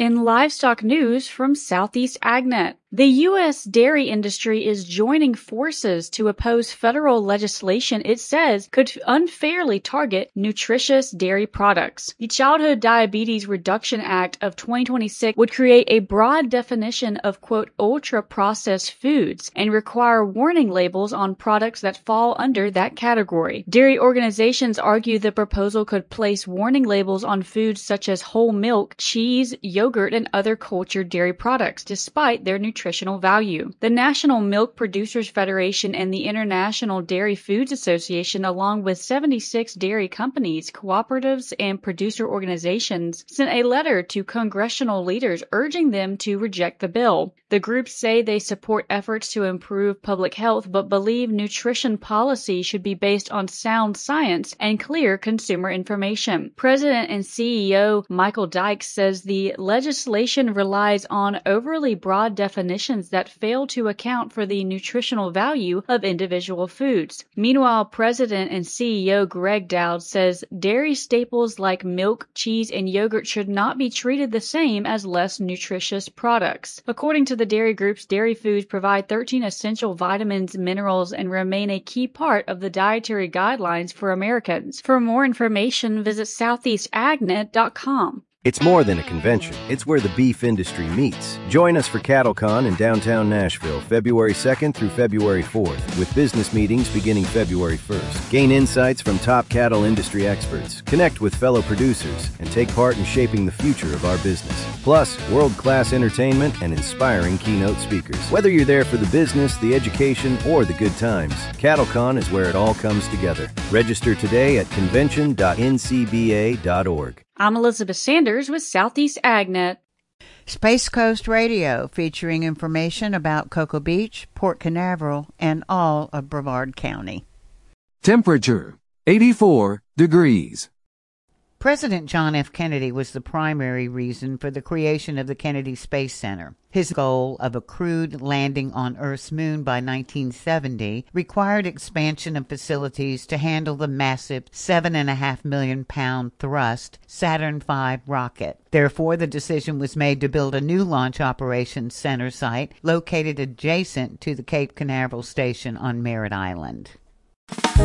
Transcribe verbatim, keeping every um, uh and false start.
In livestock news from Southeast AgNet, the U S dairy industry is joining forces to oppose federal legislation it says could unfairly target nutritious dairy products. The Childhood Diabetes Reduction Act of twenty twenty-six would create a broad definition of, quote, ultra-processed foods and require warning labels on products that fall under that category. Dairy organizations argue the proposal could place warning labels on foods such as whole milk, cheese, yogurt, and other cultured dairy products, despite their nutritional nutritional value. The National Milk Producers Federation and the International Dairy Foods Association, along with seventy-six dairy companies, cooperatives, and producer organizations, sent a letter to congressional leaders urging them to reject the bill. The groups say they support efforts to improve public health, but believe nutrition policy should be based on sound science and clear consumer information. President and C E O Michael Dykes says the legislation relies on overly broad definitions that fail to account for the nutritional value of individual foods. Meanwhile, President and C E O Greg Dowd says dairy staples like milk, cheese, and yogurt should not be treated the same as less nutritious products. According to the dairy groups, dairy foods provide thirteen essential vitamins, minerals, and remain a key part of the dietary guidelines for Americans. For more information, visit southeast agnet dot com. It's more than a convention. It's where the beef industry meets. Join us for CattleCon in downtown Nashville, February second through February fourth, with business meetings beginning February first. Gain insights from top cattle industry experts, connect with fellow producers, and take part in shaping the future of our business. Plus, world-class entertainment and inspiring keynote speakers. Whether you're there for the business, the education, or the good times, CattleCon is where it all comes together. Register today at convention dot n c b a dot org. I'm Elizabeth Sanders with Southeast AgNet. Space Coast Radio, featuring information about Cocoa Beach, Port Canaveral, and all of Brevard County. Temperature, eighty-four degrees. President John F. Kennedy was the primary reason for the creation of the Kennedy Space Center. His goal of a crewed landing on Earth's moon by nineteen seventy required expansion of facilities to handle the massive seven point five million pound thrust Saturn five rocket. Therefore, the decision was made to build a new launch operations center site located adjacent to the Cape Canaveral station on Merritt Island.